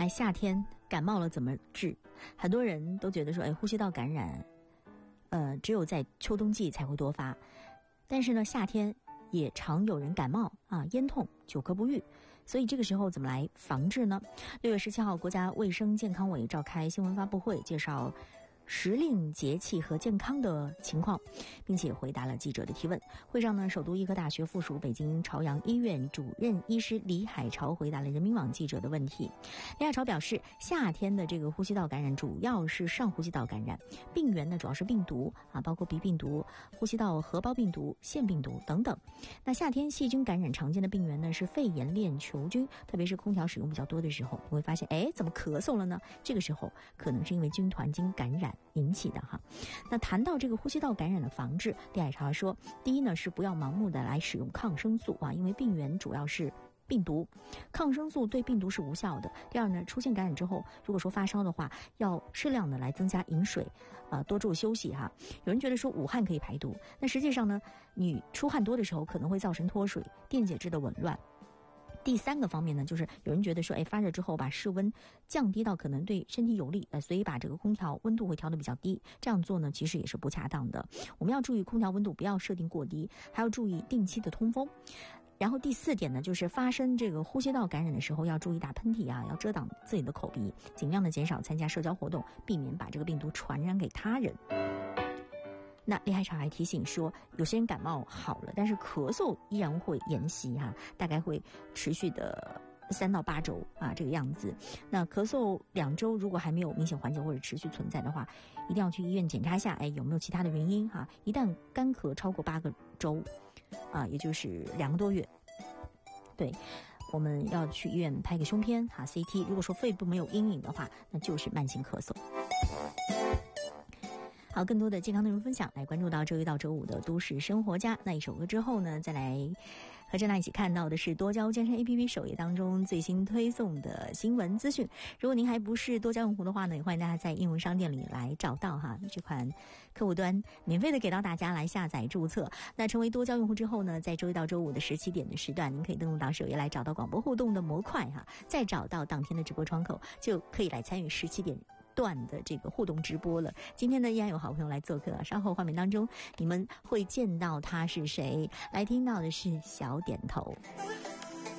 哎，夏天感冒了怎么治？很多人都觉得说，呼吸道感染，只有在秋冬季才会多发。但是呢，夏天也常有人感冒啊，咽痛、久咳不愈。所以这个时候怎么来防治呢？6月17号，国家卫生健康委召开新闻发布会，介绍时令节气和健康的情况，并且回答了记者的提问。会上呢，首都医科大学附属北京朝阳医院主任医师李海潮回答了人民网记者的问题。李海潮表示，夏天的这个呼吸道感染主要是上呼吸道感染，病源呢主要是病毒啊，包括鼻病毒、呼吸道合胞病毒、腺病毒等等。那夏天细菌感染常见的病源呢是肺炎链球菌，特别是空调使用比较多的时候，你会发现，怎么咳嗽了呢？这个时候可能是因为军团菌感染引起的哈。那谈到这个呼吸道感染的防治，李海潮说，第一呢是不要盲目的来使用抗生素啊，因为病源主要是病毒，抗生素对病毒是无效的。第二呢，出现感染之后，如果说发烧的话，要适量的来增加饮水，多注意休息哈。有人觉得说武汉可以排毒，那实际上呢，你出汗多的时候可能会造成脱水、电解质的紊乱。第三个方面呢，就是有人觉得说，发热之后把室温降低到可能对身体有利，所以把这个空调温度会调得比较低。这样做呢，其实也是不恰当的。我们要注意空调温度不要设定过低，还要注意定期的通风。然后第4点呢，就是发生这个呼吸道感染的时候，要注意打喷嚏啊，要遮挡自己的口鼻，尽量的减少参加社交活动，避免把这个病毒传染给他人。那李海潮还提醒说，有些人感冒好了，但是咳嗽依然会沿袭大概会持续的3到8周啊，这个样子。那咳嗽2周如果还没有明显缓解或者持续存在的话，一定要去医院检查一下，有没有其他的原因一旦干咳超过8个周也就是2个多月，对，我们要去医院拍个胸片CT。如果说肺部没有阴影的话，那就是慢性咳嗽。好，更多的健康内容分享，来关注到周一到周五的都市生活家。那一首歌之后呢，再来和郑娜一起看到的是多交健身 APP 首页当中最新推送的新闻资讯。如果您还不是多交用户的话呢，也欢迎大家在应用商店里来找到这款客户端免费的给到大家来下载注册。那成为多交用户之后呢，在周一到周五的17点的时段，您可以登录到首页来找到广播互动的模块再找到当天的直播窗口，就可以来参与17点段的这个互动直播了。今天呢，依然有好朋友来做客，稍后画面当中你们会见到他是谁，来听到的是小点头。